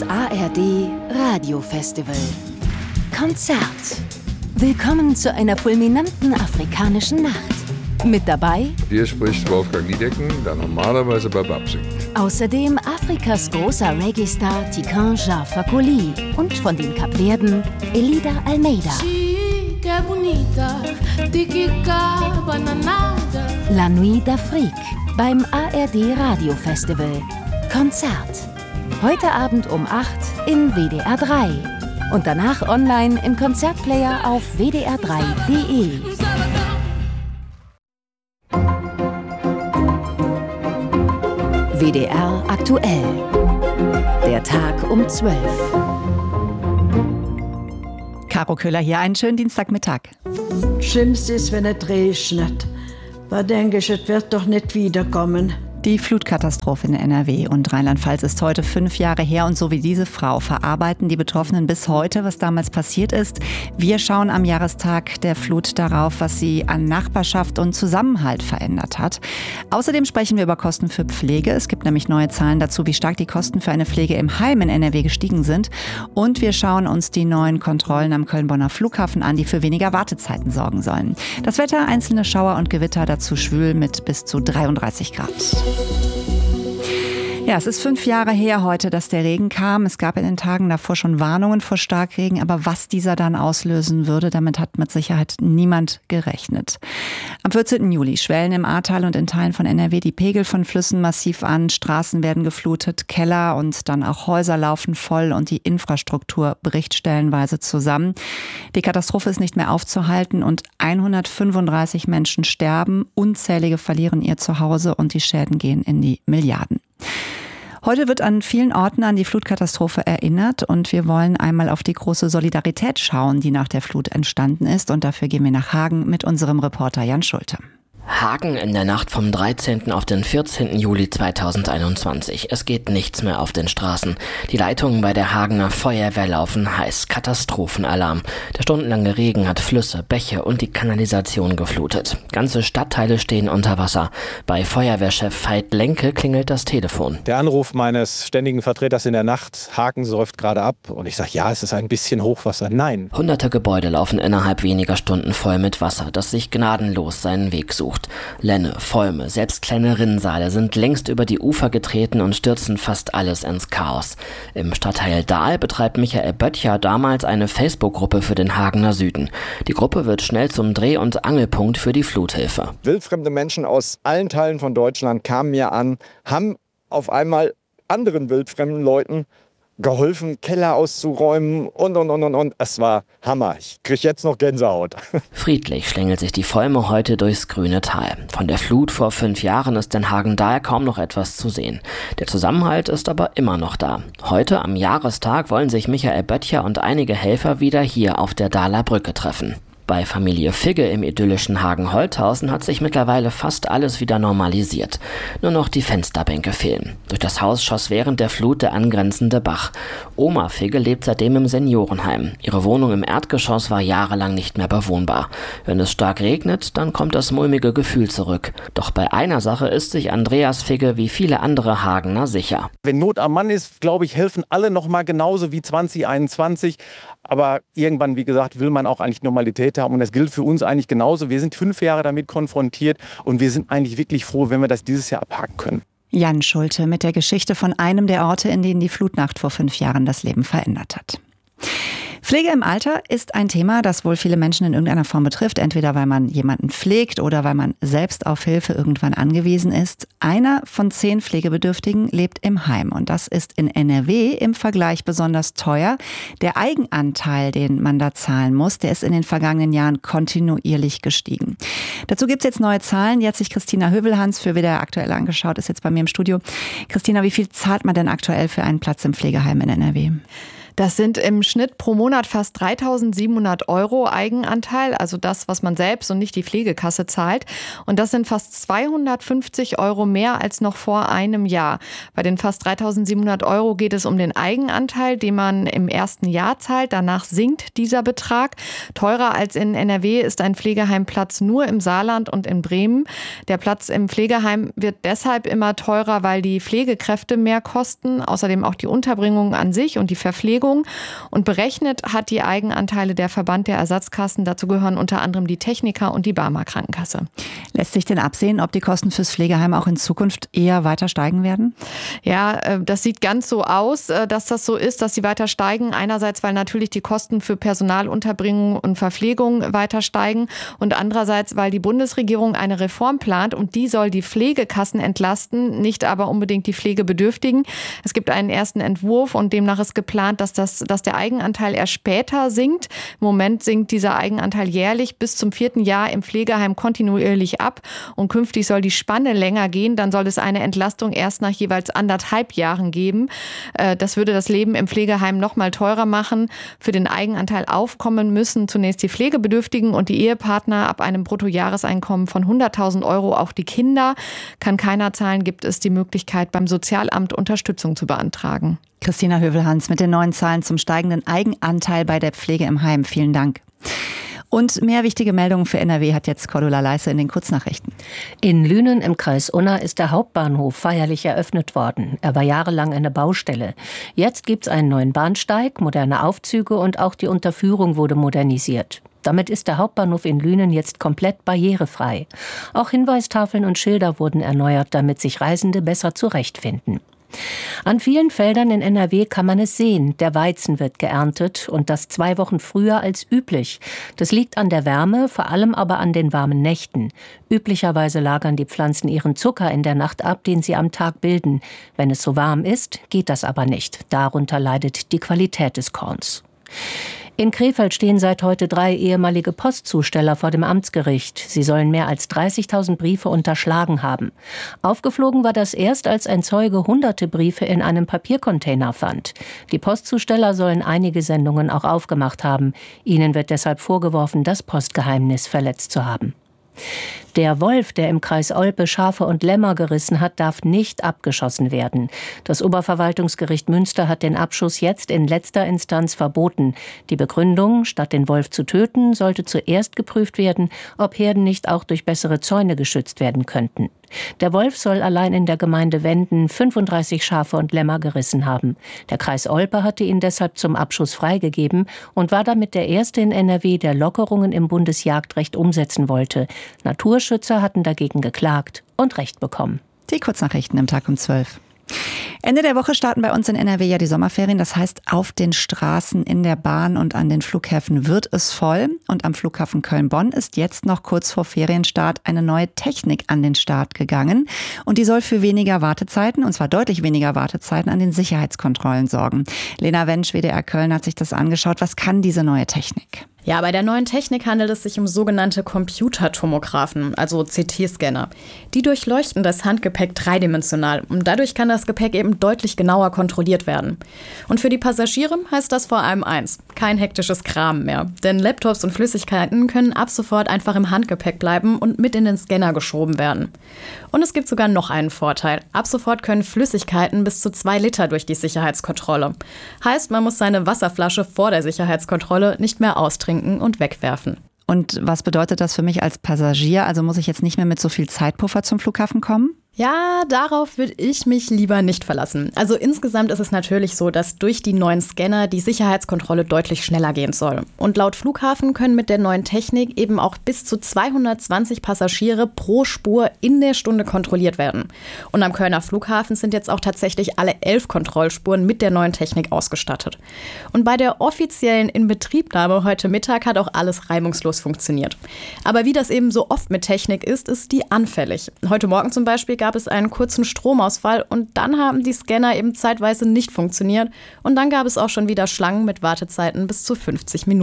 ARD Radiofestival. Konzert. Willkommen zu einer fulminanten afrikanischen Nacht. Mit dabei Hier spricht Wolfgang Niedecken, der normalerweise bei BAP singt. Außerdem Afrikas großer Reggae-Star Tiken Jah Fakoly und von den Kapverden Elida Almeida. La Nuit d'Afrique beim ARD Radiofestival. Konzert. Heute Abend um 8 in WDR 3 und danach online im Konzertplayer auf wdr3.de. WDR aktuell. Der Tag um 12. Caro Köhler hier, einen schönen Dienstagmittag. Schlimmste ist, wenn es regnet. Da denke ich, es wird doch nicht wiederkommen. Die Flutkatastrophe in NRW und Rheinland-Pfalz ist heute 5 Jahre her und so wie diese Frau verarbeiten die Betroffenen bis heute, was damals passiert ist. Wir schauen am Jahrestag der Flut darauf, was sie an Nachbarschaft und Zusammenhalt verändert hat. Außerdem sprechen wir über Kosten für Pflege. Es gibt nämlich neue Zahlen dazu, wie stark die Kosten für eine Pflege im Heim in NRW gestiegen sind. Und wir schauen uns die neuen Kontrollen am Köln-Bonner Flughafen an, die für weniger Wartezeiten sorgen sollen. Das Wetter, einzelne Schauer und Gewitter, dazu schwül mit bis zu 33 Grad. Ja, es ist 5 Jahre her heute, dass der Regen kam. Es gab in den Tagen davor schon Warnungen vor Starkregen, aber was dieser dann auslösen würde, damit hat mit Sicherheit niemand gerechnet. Am 14. Juli schwellen im Ahrtal und in Teilen von NRW die Pegel von Flüssen massiv an, Straßen werden geflutet, Keller und dann auch Häuser laufen voll und die Infrastruktur bricht stellenweise zusammen. Die Katastrophe ist nicht mehr aufzuhalten und 135 Menschen sterben, unzählige verlieren ihr Zuhause und die Schäden gehen in die Milliarden. Heute wird an vielen Orten an die Flutkatastrophe erinnert und wir wollen einmal auf die große Solidarität schauen, die nach der Flut entstanden ist. Und dafür gehen wir nach Hagen mit unserem Reporter Jan Schulte. Hagen in der Nacht vom 13. auf den 14. Juli 2021. Es geht nichts mehr auf den Straßen. Die Leitungen bei der Hagener Feuerwehr laufen heiß. Katastrophenalarm. Der stundenlange Regen hat Flüsse, Bäche und die Kanalisation geflutet. Ganze Stadtteile stehen unter Wasser. Bei Feuerwehrchef Veit Lenke klingelt das Telefon. Der Anruf meines ständigen Vertreters in der Nacht, Hagen säuft gerade ab. Und ich sage, ja, es ist ein bisschen Hochwasser. Nein. Hunderte Gebäude laufen innerhalb weniger Stunden voll mit Wasser, das sich gnadenlos seinen Weg sucht. Lenne, Bäume, selbst kleine Rinnsale sind längst über die Ufer getreten und stürzen fast alles ins Chaos. Im Stadtteil Dahl betreibt Michael Böttcher damals eine Facebook-Gruppe für den Hagener Süden. Die Gruppe wird schnell zum Dreh- und Angelpunkt für die Fluthilfe. Wildfremde Menschen aus allen Teilen von Deutschland kamen mir an, haben auf einmal anderen wildfremden Leuten geholfen, Keller auszuräumen und. Es war Hammer. Ich kriege jetzt noch Gänsehaut. Friedlich schlängelt sich die Volme heute durchs grüne Tal. Von der Flut vor 5 Jahren ist in Hagen-Dahl kaum noch etwas zu sehen. Der Zusammenhalt ist aber immer noch da. Heute am Jahrestag wollen sich Michael Böttcher und einige Helfer wieder hier auf der Dahler Brücke treffen. Bei Familie Figge im idyllischen Hagen-Holthausen hat sich mittlerweile fast alles wieder normalisiert. Nur noch die Fensterbänke fehlen. Durch das Haus schoss während der Flut der angrenzende Bach. Oma Figge lebt seitdem im Seniorenheim. Ihre Wohnung im Erdgeschoss war jahrelang nicht mehr bewohnbar. Wenn es stark regnet, dann kommt das mulmige Gefühl zurück. Doch bei einer Sache ist sich Andreas Figge wie viele andere Hagener sicher. Wenn Not am Mann ist, glaube ich, helfen alle noch mal genauso wie 2021. Aber irgendwann, wie gesagt, will man auch eigentlich Normalität haben. Und das gilt für uns eigentlich genauso. Wir sind 5 Jahre damit konfrontiert und wir sind eigentlich wirklich froh, wenn wir das dieses Jahr abhaken können. Jan Schulte mit der Geschichte von einem der Orte, in denen die Flutnacht vor 5 Jahren das Leben verändert hat. Pflege im Alter ist ein Thema, das wohl viele Menschen in irgendeiner Form betrifft, entweder weil man jemanden pflegt oder weil man selbst auf Hilfe irgendwann angewiesen ist. Einer von 10 Pflegebedürftigen lebt im Heim und das ist in NRW im Vergleich besonders teuer. Der Eigenanteil, den man da zahlen muss, der ist in den vergangenen Jahren kontinuierlich gestiegen. Dazu gibt es jetzt neue Zahlen. Die hat sich Christina Hövelhans für WDR aktuell angeschaut, ist jetzt bei mir im Studio. Christina, wie viel zahlt man denn aktuell für einen Platz im Pflegeheim in NRW? Das sind im Schnitt pro Monat fast 3.700 € Eigenanteil, also das, was man selbst und nicht die Pflegekasse zahlt. Und das sind fast 250 € mehr als noch vor einem Jahr. Bei den fast 3.700 € geht es um den Eigenanteil, den man im ersten Jahr zahlt. Danach sinkt dieser Betrag. Teurer als in NRW ist ein Pflegeheimplatz nur im Saarland und in Bremen. Der Platz im Pflegeheim wird deshalb immer teurer, weil die Pflegekräfte mehr kosten. Außerdem auch die Unterbringung an sich und die Verpflegung. Und berechnet hat die Eigenanteile der Verband der Ersatzkassen. Dazu gehören unter anderem die Techniker und die Barmer Krankenkasse. Lässt sich denn absehen, ob die Kosten fürs Pflegeheim auch in Zukunft eher weiter steigen werden? Ja, das sieht ganz so aus, dass das so ist, dass sie weiter steigen. Einerseits, weil natürlich die Kosten für Personalunterbringung und Verpflegung weiter steigen und andererseits, weil die Bundesregierung eine Reform plant und die soll die Pflegekassen entlasten, nicht aber unbedingt die Pflegebedürftigen. Es gibt einen ersten Entwurf und demnach ist geplant, dass der Eigenanteil erst später sinkt. Im Moment sinkt dieser Eigenanteil jährlich bis zum 4. Jahr im Pflegeheim kontinuierlich ab und künftig soll die Spanne länger gehen. Dann soll es eine Entlastung erst nach jeweils 1,5 Jahren geben. Das würde das Leben im Pflegeheim noch mal teurer machen. Für den Eigenanteil aufkommen müssen zunächst die Pflegebedürftigen und die Ehepartner ab einem Bruttojahreseinkommen von 100.000 €. Auch die Kinder kann keiner zahlen, gibt es die Möglichkeit, beim Sozialamt Unterstützung zu beantragen. Christina Hövelhans mit den neuen Zahlen zum steigenden Eigenanteil bei der Pflege im Heim. Vielen Dank. Und mehr wichtige Meldungen für NRW hat jetzt Cordula Leisse in den Kurznachrichten. In Lünen im Kreis Unna ist der Hauptbahnhof feierlich eröffnet worden. Er war jahrelang eine Baustelle. Jetzt gibt's einen neuen Bahnsteig, moderne Aufzüge und auch die Unterführung wurde modernisiert. Damit ist der Hauptbahnhof in Lünen jetzt komplett barrierefrei. Auch Hinweistafeln und Schilder wurden erneuert, damit sich Reisende besser zurechtfinden. An vielen Feldern in NRW kann man es sehen. Der Weizen wird geerntet und das 2 Wochen früher als üblich. Das liegt an der Wärme, vor allem aber an den warmen Nächten. Üblicherweise lagern die Pflanzen ihren Zucker in der Nacht ab, den sie am Tag bilden. Wenn es so warm ist, geht das aber nicht. Darunter leidet die Qualität des Korns. In Krefeld stehen seit heute 3 ehemalige Postzusteller vor dem Amtsgericht. Sie sollen mehr als 30.000 Briefe unterschlagen haben. Aufgeflogen war das erst, als ein Zeuge hunderte Briefe in einem Papiercontainer fand. Die Postzusteller sollen einige Sendungen auch aufgemacht haben. Ihnen wird deshalb vorgeworfen, das Postgeheimnis verletzt zu haben. Der Wolf, der im Kreis Olpe Schafe und Lämmer gerissen hat, darf nicht abgeschossen werden. Das Oberverwaltungsgericht Münster hat den Abschuss jetzt in letzter Instanz verboten. Die Begründung, statt den Wolf zu töten, sollte zuerst geprüft werden, ob Herden nicht auch durch bessere Zäune geschützt werden könnten. Der Wolf soll allein in der Gemeinde Wenden 35 Schafe und Lämmer gerissen haben. Der Kreis Olpe hatte ihn deshalb zum Abschuss freigegeben und war damit der erste in NRW, der Lockerungen im Bundesjagdrecht umsetzen wollte. Naturschützer hatten dagegen geklagt und Recht bekommen. Die Kurznachrichten im Tag um 12. Ende der Woche starten bei uns in NRW ja die Sommerferien. Das heißt, auf den Straßen, in der Bahn und an den Flughäfen wird es voll. Und am Flughafen Köln-Bonn ist jetzt noch kurz vor Ferienstart eine neue Technik an den Start gegangen. Und die soll für weniger Wartezeiten, und zwar deutlich weniger Wartezeiten, an den Sicherheitskontrollen sorgen. Lena Wensch, WDR Köln, hat sich das angeschaut. Was kann diese neue Technik? Ja, bei der neuen Technik handelt es sich um sogenannte Computertomographen, also CT-Scanner. Die durchleuchten das Handgepäck dreidimensional und dadurch kann das Gepäck eben deutlich genauer kontrolliert werden. Und für die Passagiere heißt das vor allem eins: kein hektisches Kram mehr. Denn Laptops und Flüssigkeiten können ab sofort einfach im Handgepäck bleiben und mit in den Scanner geschoben werden. Und es gibt sogar noch einen Vorteil. Ab sofort können Flüssigkeiten bis zu 2 Liter durch die Sicherheitskontrolle. Heißt, man muss seine Wasserflasche vor der Sicherheitskontrolle nicht mehr austrinken und wegwerfen. Und was bedeutet das für mich als Passagier? Also muss ich jetzt nicht mehr mit so viel Zeitpuffer zum Flughafen kommen? Ja, darauf würde ich mich lieber nicht verlassen. Also insgesamt ist es natürlich so, dass durch die neuen Scanner die Sicherheitskontrolle deutlich schneller gehen soll. Und laut Flughafen können mit der neuen Technik eben auch bis zu 220 Passagiere pro Spur in der Stunde kontrolliert werden. Und am Kölner Flughafen sind jetzt auch tatsächlich alle 11 Kontrollspuren mit der neuen Technik ausgestattet. Und bei der offiziellen Inbetriebnahme heute Mittag hat auch alles reibungslos funktioniert. Aber wie das eben so oft mit Technik ist die anfällig. Heute Morgen zum Beispiel gab es einen kurzen Stromausfall und dann haben die Scanner eben zeitweise nicht funktioniert und dann gab es auch schon wieder Schlangen mit Wartezeiten bis zu 50 Minuten.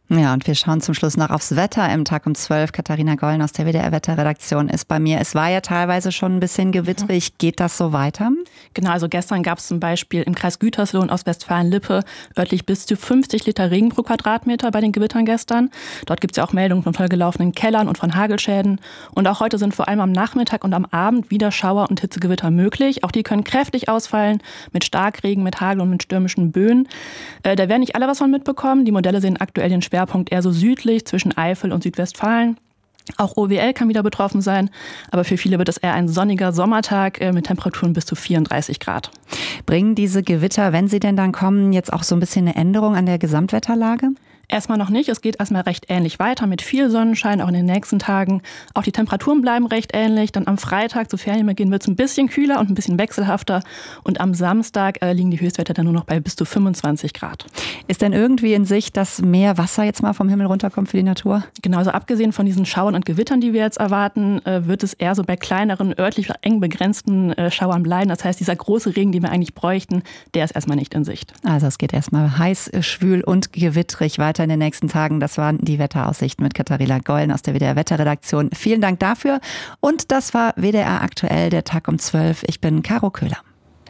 Ja, und wir schauen zum Schluss noch aufs Wetter im Tag um 12. Katharina Gollen aus der WDR-Wetterredaktion ist bei mir. Es war ja teilweise schon ein bisschen gewitterig. Geht das so weiter? Genau, also gestern gab es zum Beispiel im Kreis Gütersloh und Ostwestfalen-Lippe örtlich bis zu 50 Liter Regen pro Quadratmeter bei den Gewittern gestern. Dort gibt es ja auch Meldungen von vollgelaufenen Kellern und von Hagelschäden. Und auch heute sind vor allem am Nachmittag und am Abend wieder Schauer und Hitzegewitter möglich. Auch die können kräftig ausfallen mit Starkregen, mit Hagel und mit stürmischen Böen. Da werden nicht alle was von mitbekommen. Die Modelle sehen aktuell den Schwerpunkt eher so südlich zwischen Eifel und Südwestfalen. Auch OWL kann wieder betroffen sein, aber für viele wird es eher ein sonniger Sommertag mit Temperaturen bis zu 34 Grad. Bringen diese Gewitter, wenn sie denn dann kommen, jetzt auch so ein bisschen eine Änderung an der Gesamtwetterlage? Erstmal noch nicht. Es geht erstmal recht ähnlich weiter mit viel Sonnenschein, auch in den nächsten Tagen. Auch die Temperaturen bleiben recht ähnlich. Dann am Freitag zu Ferienbeginn wird es ein bisschen kühler und ein bisschen wechselhafter. Und am Samstag liegen die Höchstwerte dann nur noch bei bis zu 25 Grad. Ist denn irgendwie in Sicht, dass mehr Wasser jetzt mal vom Himmel runterkommt für die Natur? Genau, also abgesehen von diesen Schauern und Gewittern, die wir jetzt erwarten, wird es eher so bei kleineren, örtlich eng begrenzten Schauern bleiben. Das heißt, dieser große Regen, den wir eigentlich bräuchten, der ist erstmal nicht in Sicht. Also es geht erstmal heiß, schwül und gewittrig weiter in den nächsten Tagen. Das waren die Wetteraussichten mit Katharina Gollen aus der WDR-Wetterredaktion. Vielen Dank dafür. Und das war WDR aktuell, der Tag um 12. Ich bin Caro Köhler.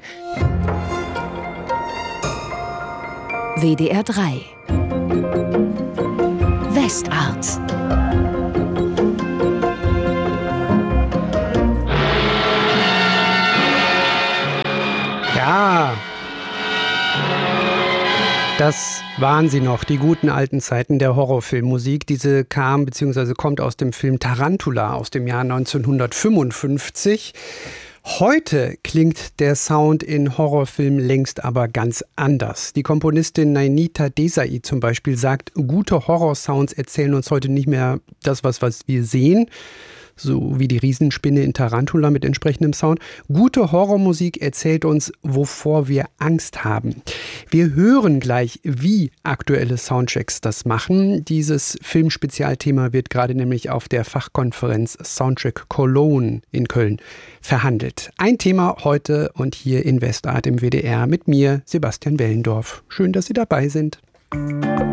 WDR 3 Westart. Ja, das waren sie noch, die guten alten Zeiten der Horrorfilmmusik. Diese kam bzw. kommt aus dem Film Tarantula aus dem Jahr 1955. Heute klingt der Sound in Horrorfilmen längst aber ganz anders. Die Komponistin Nainita Desai zum Beispiel sagt, gute Horrorsounds erzählen uns heute nicht mehr das, was wir sehen, so wie die Riesenspinne in Tarantula mit entsprechendem Sound. Gute Horrormusik erzählt uns, wovor wir Angst haben. Wir hören gleich, wie aktuelle Soundtracks das machen. Dieses Filmspezialthema wird gerade nämlich auf der Fachkonferenz Soundtrack Cologne in Köln verhandelt. Ein Thema heute und hier in Westart im WDR mit mir, Sebastian Wellendorf. Schön, dass Sie dabei sind.